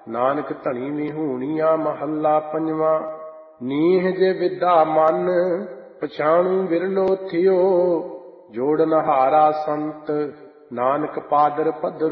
ਨਾਨਕ ਧਣੀ ਵਿਹੂਣੀਆਂ ਮਹੱਲਾ ਪੰਜਵਾਂ। ਨੀਹ ਜੇ ਵਿਦਾ ਮਨ ਪਛਾਣੂ ਵਿਰਲੋ ਥਿਓ, ਜੋੜਨ ਹਾਰਾ ਸੰਤ ਨਾਨਕ ਪਾਦਰ ਪਦਰ